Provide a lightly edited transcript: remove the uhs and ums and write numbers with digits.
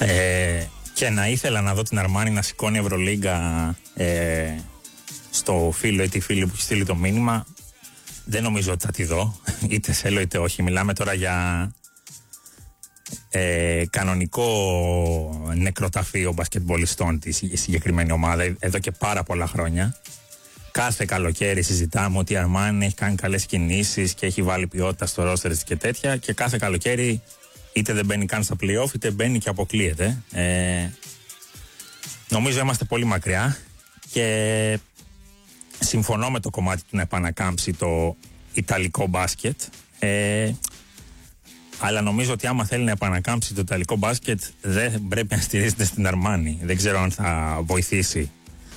Και να ήθελα να δω την Αρμάνι να σηκώνει Ευρωλίγκα στο φίλο ή τη φίλη που έχει στείλει το μήνυμα. Δεν νομίζω ότι θα τη δω, είτε θέλω είτε όχι. Μιλάμε τώρα για κανονικό νεκροταφείο μπασκετμπολιστών της συγκεκριμένη ομάδα εδώ και πάρα πολλά χρόνια. Κάθε καλοκαίρι συζητάμε ότι η Αρμάνι έχει κάνει καλές κινήσεις και έχει βάλει ποιότητα στο ρόστερ και τέτοια, και κάθε καλοκαίρι είτε δεν μπαίνει καν στα play-off είτε μπαίνει και αποκλείεται. Νομίζω είμαστε πολύ μακριά και συμφωνώ με το κομμάτι του να επανακάμψει το ιταλικό μπάσκετ, αλλά νομίζω ότι άμα θέλει να επανακάμψει το ιταλικό μπάσκετ δεν πρέπει να στηρίζεται στην Αρμάνι. Δεν ξέρω αν θα βοηθήσει